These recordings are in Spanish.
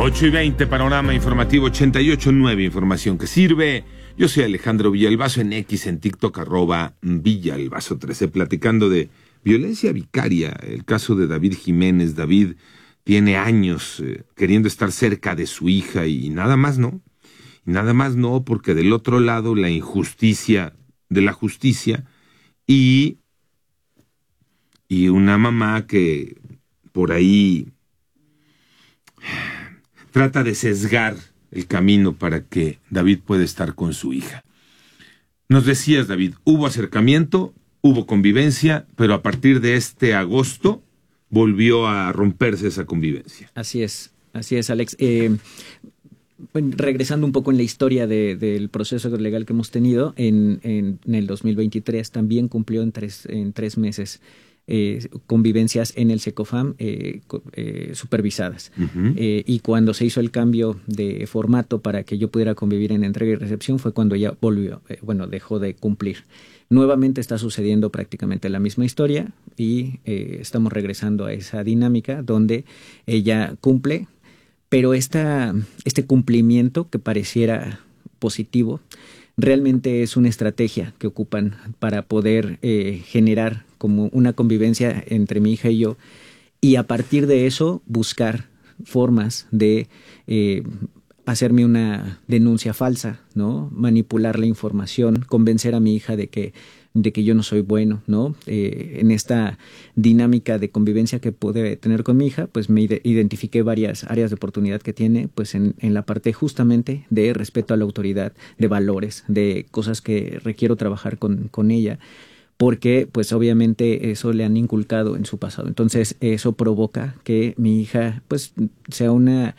8:20, Panorama Informativo 88.9, información que sirve. Yo soy Alejandro Villalbazo, en X, en TikTok, @Villalbazo13, platicando de violencia vicaria, el caso de David Jiménez. David tiene años queriendo estar cerca de su hija y nada más no. Y nada más no, porque del otro lado la injusticia de la justicia y una mamá que por ahí trata de sesgar el camino para que David pueda estar con su hija. Nos decías, David, hubo acercamiento, hubo convivencia, pero a partir de este agosto volvió a romperse esa convivencia. Así es, Alex. Regresando un poco en la historia del proceso legal que hemos tenido, en el 2023 también cumplió en tres meses convivencias en el SECOFAM supervisadas. Uh-huh. Y cuando se hizo el cambio de formato para que yo pudiera convivir en entrega y recepción fue cuando ella volvió, dejó de cumplir. Nuevamente está sucediendo prácticamente la misma historia y estamos regresando a esa dinámica donde ella cumple, pero este cumplimiento que pareciera positivo realmente es una estrategia que ocupan para poder generar como una convivencia entre mi hija y yo, y a partir de eso buscar formas de hacerme una denuncia falsa, ¿no? Manipular la información, convencer a mi hija de que yo no soy bueno, ¿no? En esta dinámica de convivencia que pude tener con mi hija, pues me identifiqué varias áreas de oportunidad que tiene, pues en la parte justamente de respeto a la autoridad, de valores, de cosas que requiero trabajar con ella, porque pues obviamente eso le han inculcado en su pasado. Entonces eso provoca que mi hija pues sea una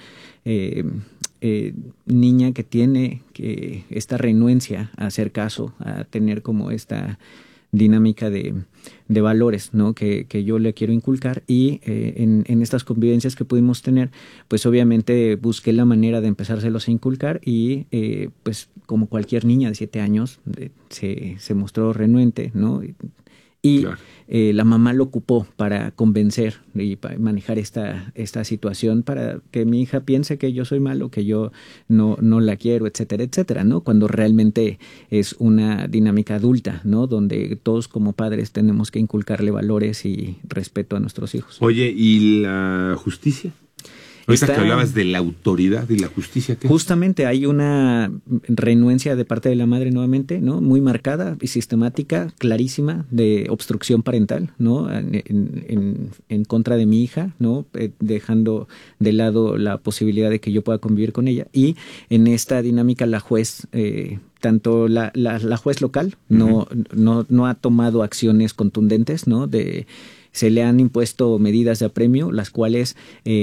niña que tiene esta renuencia a hacer caso, a tener como esta dinámica de valores, ¿no? que yo le quiero inculcar, y en estas convivencias que pudimos tener, pues obviamente busqué la manera de empezárselos a inculcar y pues como cualquier niña de 7 años se mostró renuente, ¿no? Y claro, la mamá lo ocupó para convencer y para manejar esta situación para que mi hija piense que yo soy malo, que yo no la quiero, etcétera, etcétera, ¿no? Cuando realmente es una dinámica adulta, ¿no? Donde todos como padres tenemos que inculcarle valores y respeto a nuestros hijos. Oye, ¿y la justicia? Ahorita que hablabas de la autoridad y la justicia, ¿qué? Justamente hay una renuencia de parte de la madre nuevamente, ¿no? Muy marcada y sistemática, clarísima, de obstrucción parental, ¿no? En contra de mi hija, ¿no? Dejando de lado la posibilidad de que yo pueda convivir con ella. Y en esta dinámica la juez, tanto la juez local, uh-huh, no ha tomado acciones contundentes, ¿no? Se le han impuesto medidas de apremio, las cuales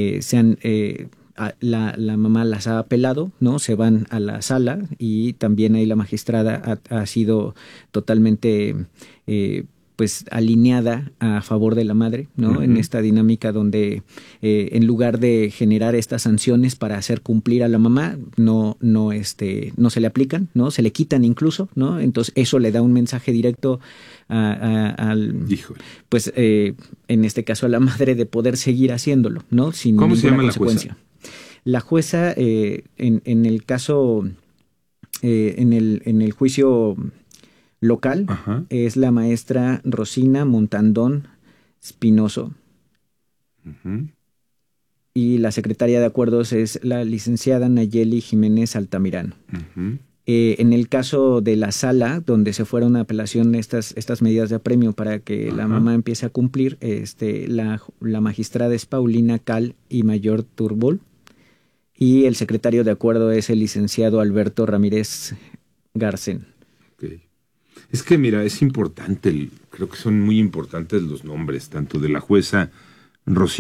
la mamá las ha apelado, ¿no? Se van a la sala y también ahí la magistrada ha sido totalmente pues alineada a favor de la madre, ¿no? Uh-huh. En esta dinámica donde en lugar de generar estas sanciones para hacer cumplir a la mamá, no se le aplican, ¿no? Se le quitan incluso, ¿no? Entonces eso le da un mensaje directo al, pues en este caso a la madre, de poder seguir haciéndolo, ¿no? Sin ¿Cómo se llama consecuencia. La jueza en el caso en el juicio local, ajá, es la maestra Rosina Montandón Espinoso. Uh-huh. Y la secretaria de acuerdos es la licenciada Nayeli Jiménez Altamirano. Uh-huh. En el caso de la sala, donde se fueron a apelación estas medidas de apremio para que, ajá, la mamá empiece a cumplir, la magistrada es Paulina Cal y Mayor Turbol, y el secretario de acuerdo es el licenciado Alberto Ramírez Garcén. Okay. Es que mira, es importante, creo que son muy importantes los nombres, tanto de la jueza Rocío